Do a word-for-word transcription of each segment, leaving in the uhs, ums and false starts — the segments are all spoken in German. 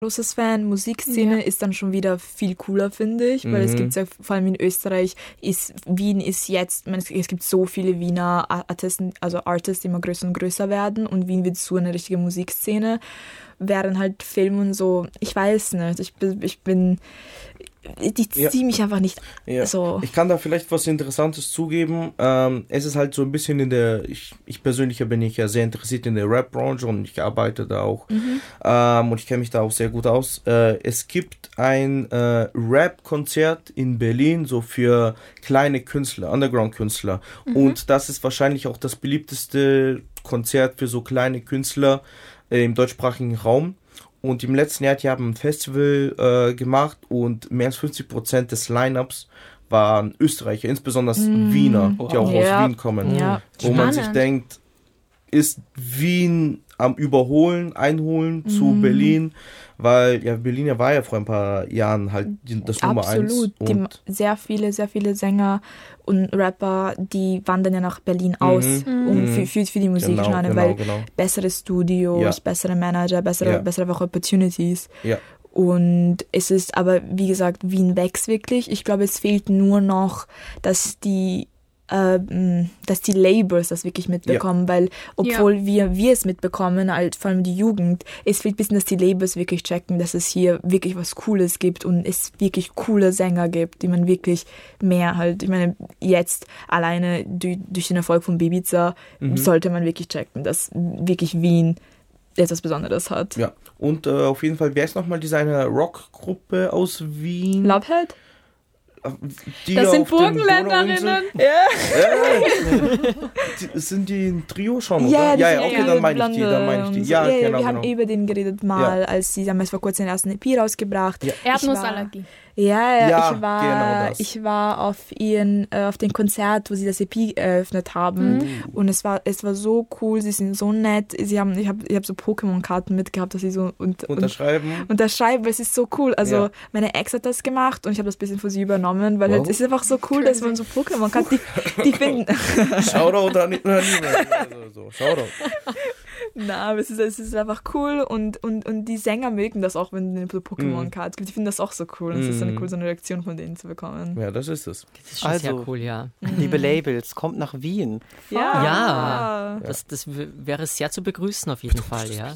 großes Fan. Musikszene Ja. ist dann schon wieder viel cooler, finde ich, weil Mhm. es gibt ja vor allem in Österreich, ist Wien ist jetzt, man, es gibt so viele Wiener Artisten, also Artists, die immer größer und größer werden und Wien wird so eine richtige Musikszene, während halt Film und so, ich weiß nicht, ich bin, ich bin die Ja. ziehen mich einfach nicht Ja. so. Ich kann da vielleicht was Interessantes zugeben. Ähm, es ist halt so ein bisschen in der, ich, ich persönlich bin ich ja sehr interessiert in der Rap-Branche und ich arbeite da auch. Mhm. Ähm, und ich kenne mich da auch sehr gut aus. Äh, es gibt ein äh, Rap-Konzert in Berlin, so für kleine Künstler, Underground-Künstler. Mhm. Und das ist wahrscheinlich auch das beliebteste Konzert für so kleine Künstler äh, im deutschsprachigen Raum. Und im letzten Jahr, die haben ein Festival äh, gemacht und mehr als fünfzig Prozent des Line-Ups waren Österreicher, insbesondere Mm. Wiener, die auch Ja. aus Wien kommen. Ja. Wo man sich Spannend. denkt, ist Wien am Überholen, Einholen zu Mhm. Berlin, weil ja Berlin war ja vor ein paar Jahren halt die, das Nummer eins. Absolut. Die, Und sehr viele, sehr viele Sänger und Rapper, die wandern ja nach Berlin aus, Mhm. um Mhm. für, für, für die Musik genau, schneiden, genau, weil genau. bessere Studios, Ja. bessere Manager, bessere, Ja. bessere einfach Opportunities. Ja. Und es ist aber, wie gesagt, Wien wächst wirklich. Ich glaube, es fehlt nur noch, dass die ähm, dass die Labels das wirklich mitbekommen, weil obwohl wir, wir es mitbekommen, halt, vor allem die Jugend, es fehlt ein bisschen, dass die Labels wirklich checken, dass es hier wirklich was Cooles gibt und es wirklich coole Sänger gibt, die man wirklich mehr halt, ich meine, jetzt alleine durch, durch den Erfolg von Bibiza Mhm. sollte man wirklich checken, dass wirklich Wien etwas Besonderes hat. Ja, und äh, auf jeden Fall, wer ist nochmal diese eine Rockgruppe aus Wien? Lovehead? Die Das auf sind den Burgenländerinnen. Donauinseln- Ja. die, sind die ein Trio schon, oder? Ja, die ja, sind ja, okay, ja dann meine ich die, Blonde dann meine ich die. und so. Ja, ja, ja, genau, wir haben genau. eh über den geredet mal, Ja. als sie haben jetzt vor kurzem den ersten E P rausgebracht. Ja. Erdnussallergie. Ja, ja, Ja, ich war, genau das. ich war auf ihren, äh, auf dem Konzert, wo sie das E P eröffnet haben, Mhm. und es war, es war so cool. Sie sind so nett. Sie haben, ich habe, ich habe so Pokémon-Karten mitgehabt, dass sie so und, und Unterschreiben. unterschreiben. Es ist so cool. Also Ja. meine Ex hat das gemacht und ich habe das ein bisschen für sie übernommen, weil Wow. halt, es ist einfach so cool, dass man so Pokémon-Karten, die, die finden. Shoutout an an niemand. Also, so. Shoutout. Na, aber es ist, es ist einfach cool, und, und, und die Sänger mögen das auch, wenn es so Pokémon-Cards gibt. Die finden das auch so cool. Und es ist so eine Mhm. cool, so eine Reaktion von denen zu bekommen. Ja, das ist es. Das ist schon Also, sehr cool, ja. Liebe Labels, kommt nach Wien. Ja. Ja. Das, das w- wäre sehr zu begrüßen auf jeden Fall, ja.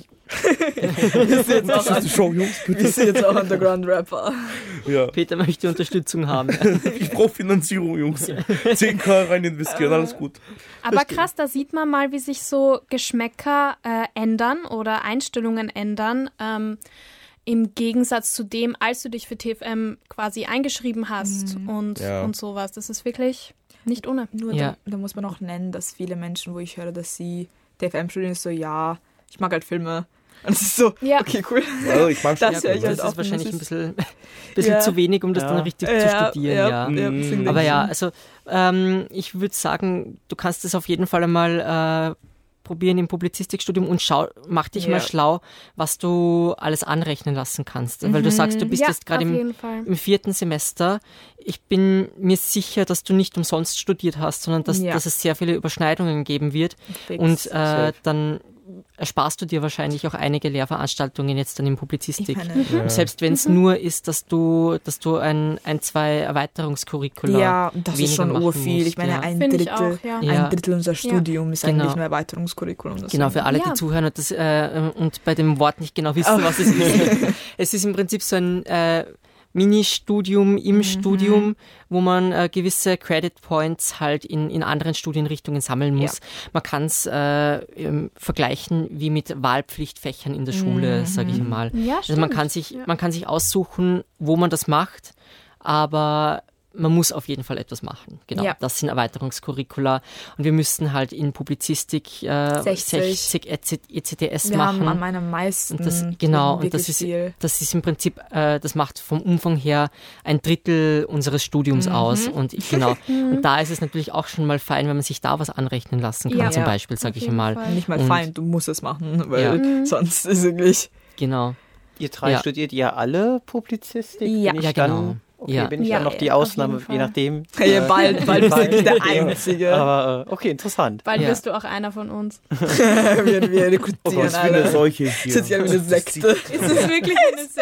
Wir sind jetzt auch, die Show, Jungs, wir sind jetzt auch Underground-Rapper. Ja. Peter möchte Unterstützung haben. Ich brauche Finanzierung, Jungs. zehn K rein investieren, alles gut. Aber krass, da sieht man mal, wie sich so Geschmäcker äh, ändern oder Einstellungen ändern. Ähm, Im Gegensatz zu dem, als du dich für T F M quasi eingeschrieben hast und, Ja. und sowas. Das ist wirklich nicht ohne. Nur Ja. da, da muss man auch nennen, dass viele Menschen, wo ich höre, dass sie T F M studieren, ist so, ja, ich mag halt Filme. Und es ist so, Ja. okay, cool. Also, ich mag schon Das ja, höre ich halt das auch, ist wahrscheinlich das ein ist- bisschen, bisschen Ja. zu wenig, um das Ja. dann richtig zu Ja, studieren, ja, ja. ja, Mhm. deswegen Aber denke ja, ich, also ähm, ich würde sagen, du kannst es auf jeden Fall einmal äh, probieren im Publizistikstudium und schau, mach dich Ja. mal schlau, was du alles anrechnen lassen kannst. Weil du Mhm. sagst, du bist Ja, jetzt gerade auf im, jeden Fall. im vierten Semester. Ich bin mir sicher, dass du nicht umsonst studiert hast, sondern dass, Ja. dass es sehr viele Überschneidungen geben wird. fix. Und äh, Safe. dann ersparst du dir wahrscheinlich auch einige Lehrveranstaltungen jetzt dann in Publizistik. Ich meine, Ja. Und selbst wenn es nur ist, dass du, dass du ein, ein zwei Erweiterungskurricula ja, das ist weniger schon machen urviel. musst, Ich meine, ja. ein Finde ich Drittel, auch, ja. Ja. ein Drittel unseres Ja. Studiums ist Genau. eigentlich ein Erweiterungskurriculum. Das Genau, ist- für alle, Ja. die zuhören und, das, äh, und bei dem Wort nicht genau wissen, was es ist. Es ist im Prinzip so ein äh, Mini-Studium im Mhm. Studium, wo man äh, gewisse Credit Points halt in, in anderen Studienrichtungen sammeln muss. Man kann es äh, ähm, vergleichen wie mit Wahlpflichtfächern in der Schule, Mhm. sage ich mal. Ja, Also man stimmt. kann sich, Ja. man kann sich aussuchen, wo man das macht, aber man muss auf jeden Fall etwas machen. Genau, Ja. das sind Erweiterungskurricula. Und wir müssten halt in Publizistik äh, sechzig. sechzig E C T S Wir haben machen. an meiner meisten. Und das, genau, und wirklich das ist, viel. das ist im Prinzip, äh, das macht vom Umfang her ein Drittel unseres Studiums Mhm. aus. Und ich- genau, und da ist es natürlich auch schon mal fein, wenn man sich da was anrechnen lassen kann, Ja. zum Ja. Beispiel, sage Auf ich jeden mal. Fall. Nicht mal Und- fein, du musst es machen, weil Ja. Mhm. sonst ist wirklich. Genau. Ihr drei Ja. studiert ihr alle Publizistik? Ja. Bin ich Ja, dann, genau. Okay, Ja. bin ich Ja, dann noch die auf Ausnahme, jeden Fall. je nachdem. Ja, bald, bald bist du nicht der Ja. Einzige. Aber äh, okay, interessant. Bald Ja. wirst du auch einer von uns. wir, wir Oh Gott, rekrutieren was für eine alle. Seuche hier. Das ist ja wie eine Sekte. Es ist wirklich eine